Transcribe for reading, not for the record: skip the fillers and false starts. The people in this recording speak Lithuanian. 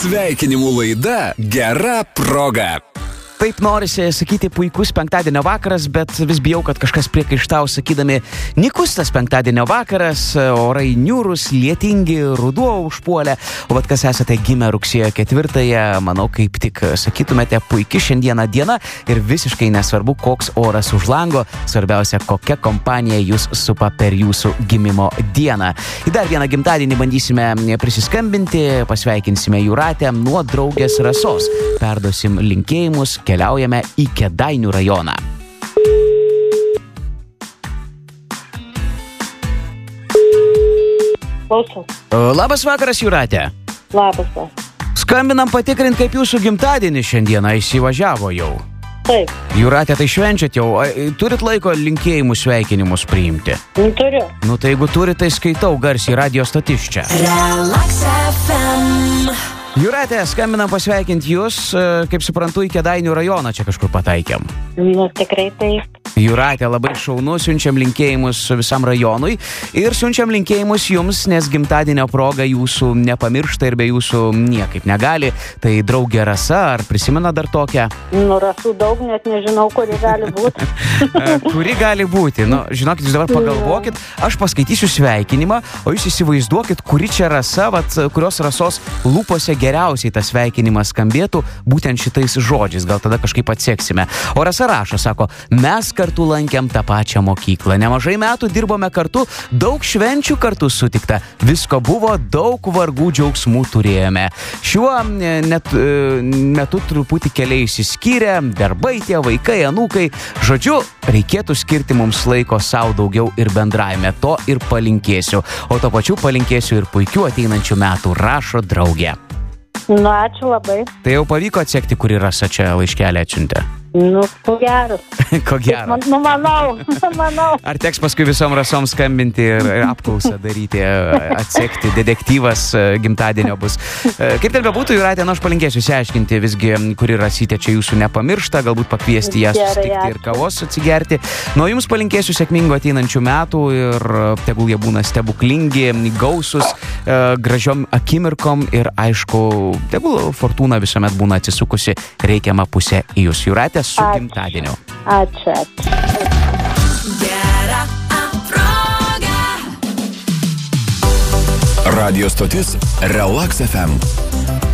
Sveikinimų laida Gera proga. Taip norisi sakyti puikus penktadienio vakaras, bet vis bijau, kad kažkas priekaištaus sakydami nykus tas penktadienio vakaras, orai niūrus, lietingi, ruduo užpuolė. O vat kas esate gimę rugsėjo 4-ąją, manau, kaip tik sakytumėte, puiki šiandieną diena ir visiškai nesvarbu, koks oras už lango, svarbiausia, kokia kompanija jūs supa per jūsų gimimo dieną. Į dar vieną gimtadienį bandysime prisiskambinti, pasveikinsime Jūratę nuo draugės Rasos. Perduosim linkėjimus, keliaujame į Kėdainių rajoną. Klausau. Labas vakaras, Jūratė. Labas. Skambinam patikrinti, kaip jūsų gimtadienis šiandieną įsivažiavo jau. Taip. Jūratė, tai švenčiat jau. Turit laiko linkėjimus, sveikinimus priimti? Turiu. Nu tai jeigu turit, tai skaitau garsiai radio stotis čia. Relax FM. Jūratė, skambinam pasveikinti jūs, kaip suprantu, į Kėdainių rajoną čia kažkur pataikėm. Tikrai taip. Jūratė, labai šaunu, siunčiam linkėjimus visam rajonui ir siunčiam linkėjimus jums, nes gimtadienio proga jūsų nepamiršta ir be jūsų niekaip negali. Tai draugė Rasa, ar prisimena dar tokią? Rasų daug, net nežinau, kuri gali būti. Kuri gali būti? Nu, žinokit, jūs dabar pagalvokit, aš paskaitysiu sveikinimą, o jūs įsivaizduokit, kuri čia Rasa, kurios Rasos lūpose geriausiai tas sveikinimas skambėtų būtent šitais žodžiais. Gal tada kažkaip atseksime. O Rasa rašo, sako, mes kartu lankėm tą pačią mokyklą. Nemažai metų dirbome kartu, daug švenčių kartu sutikta. Visko buvo, daug vargų džiaugsmų turėjome. Šiuo metu truputį keliai išsiskyrė, darbai, tie vaikai, anūkai. Žodžiu, reikėtų skirti mums laiko savo daugiau ir bendravime. To ir palinkėsiu. O to pačiu palinkėsiu ir puikių ateinančių metų, rašo draugė. Ačiū labai. Tai jau pavyko atsekti, kuri Rasa čia laiškelį atsiuntė? Ko geras. Ko gero. Manau. Ar teks paskui visom Rasom skambinti ir apklausą daryti, atsekti, detektyvas gimtadienio bus. Kaip ten bebūtų, Jūratė, aš palinkėsiu išsiaiškinti visgi, kuri Rasytė čia jūsų nepamiršta, galbūt pakviesti ją susitikti ir kavos atsigerti. Nuo jums palinkėsiu sėkmingo ateinančių metų ir tegul jie būna stebuklingi, gausus, gražiom akimirkom ir aišku, tegul fortūna visuomet būna atsisukusi reikiamą pusę į jūs. Jūratė, su gimtadieniu. Ačiū. Gera proga. Radio stotis Relax FM.